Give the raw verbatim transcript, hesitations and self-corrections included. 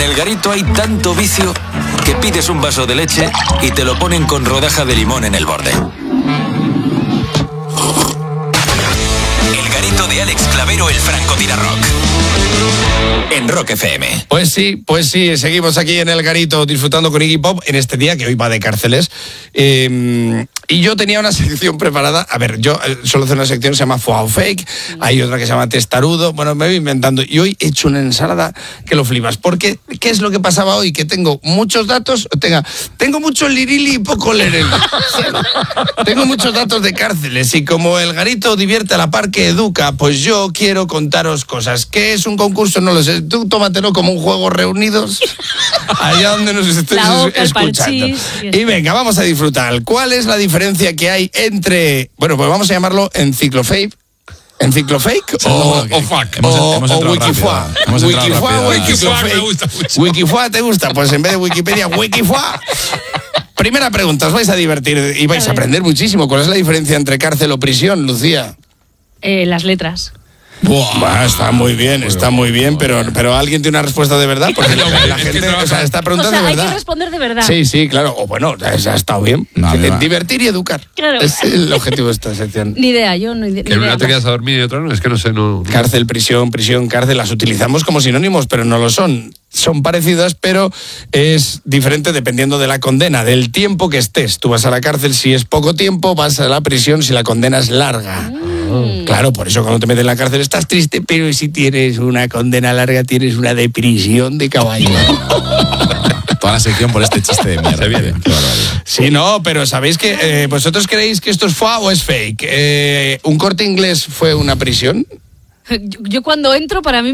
El Garito hay tanto vicio que pides un vaso de leche y te lo ponen con rodaja de limón en el borde. El Garito de Alex Clavero, el francotirarrock. En Rock F M. Pues sí, pues sí, seguimos aquí en El Garito disfrutando con Iggy Pop en este día que hoy va de cárceles. Eh, y yo tenía una sección preparada. A ver, yo eh, solo hacer una sección que se llama Fuá o Fake. Hay otra que se llama Testarudo. Bueno, me voy inventando. Y hoy he hecho una ensalada que lo flipas. Porque, ¿qué es lo que pasaba hoy? Que tengo muchos datos. Tenga, tengo mucho lirili y poco lerel. Tengo muchos datos de cárceles. Y como El Garito divierte a la par que educa, pues yo quiero contaros cosas. ¿Qué es un concurso? No lo sé. Tú tómatelo como un juego reunidos allá donde nos estés oca, escuchando. parchís, y venga, vamos a disfrutar. ¿Cuál es la diferencia que hay entre, bueno, pues vamos a llamarlo enciclofake, enciclofake Sí, o, okay. o fuck Hemos- o, hemos o entrado wikifua? rápido. Hemos entrado Wikifua rápido. o Wikifua enciclofake. me gusta mucho. Wikifua te gusta, pues en vez de Wikipedia, wikifua. Primera pregunta, os vais a divertir y vais a, A ver. aprender muchísimo. ¿Cuál es la diferencia entre cárcel o prisión, Lucía? Eh, las letras. Buah, está muy bien, está muy bien, pero, pero ¿alguien tiene una respuesta de verdad? Porque la, la Es que gente, trabaja- o sea, esta pregunta O sea, es de hay verdad. que responder de verdad. Sí, sí, claro. O bueno, ya ha estado bien. No, a mí Eh, va. Divertir y educar. Claro. Es el objetivo de esta sección. Ni idea, yo no, ni Que en idea. una te quedas a dormir y en otra no, es que no sé, no... Cárcel, prisión, prisión, cárcel, las utilizamos como sinónimos, pero no lo son. Son parecidas, pero es diferente dependiendo de la condena, del tiempo que estés. Tú vas a la cárcel si es poco tiempo, vas a la prisión si la condena es larga. Mm. Claro, por eso cuando te meten en la cárcel estás triste, pero si tienes una condena larga tienes una depresión de caballo. Toda la sección por este chiste de mierda. Se viene. Qué barbaridad. Sí, no, pero ¿sabéis que eh, vosotros creéis que esto es fua o es fake? Eh, ¿Un Corte Inglés fue una prisión? Yo, yo cuando entro, para mí